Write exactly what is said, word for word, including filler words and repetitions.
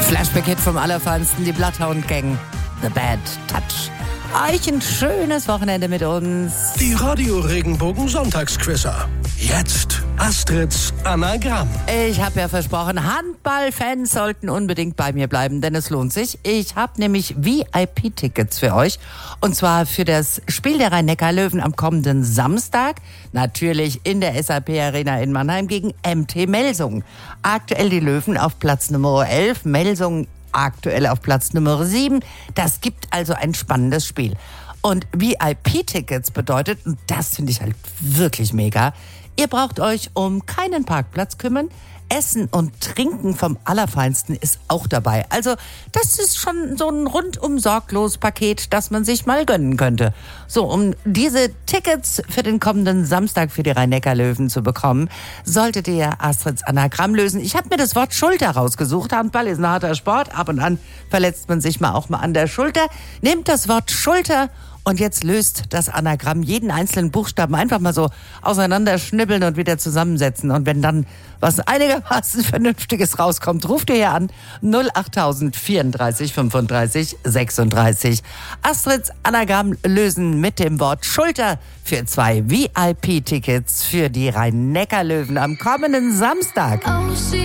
Flashback-Hit vom Allerfeinsten, die Bloodhound Gang, The Bad Touch. Euch ein schönes Wochenende mit uns. Die Radio-Regenbogen-Sonntagsquizzer. Jetzt Astrids Anagramm. Ich habe ja versprochen, Handballfans sollten unbedingt bei mir bleiben, denn es lohnt sich. Ich habe nämlich V I P-Tickets für euch. Und zwar für das Spiel der Rhein-Neckar-Löwen am kommenden Samstag. Natürlich in der S A P-Arena in Mannheim gegen M T Melsungen. Aktuell die Löwen auf Platz Nummer elf, Melsungen aktuell auf Platz Nummer sieben. Das gibt also ein spannendes Spiel. Und V I P-Tickets bedeutet, und das finde ich halt wirklich mega, ihr braucht euch um keinen Parkplatz kümmern. Essen und Trinken vom Allerfeinsten ist auch dabei. Also das ist schon so ein rundum sorglos Paket, das man sich mal gönnen könnte. So, um diese Tickets für den kommenden Samstag für die Rhein-Neckar-Löwen zu bekommen, solltet ihr Astrids Anagramm lösen. Ich habe mir das Wort Schulter rausgesucht. Handball ist ein harter Sport. Ab und an verletzt man sich mal auch mal an der Schulter. Nehmt das Wort Schulter und jetzt löst das Anagramm jeden einzelnen Buchstaben einfach mal so auseinanderschnibbeln und wieder zusammensetzen. Und wenn dann was einigermaßen Vernünftiges rauskommt, ruft ihr hier an null achttausend vierunddreißig fünfunddreißig sechsunddreißig. Astrids Anagramm lösen mit dem Wort Schulter für zwei V I P-Tickets für die Rhein-Neckar-Löwen am kommenden Samstag.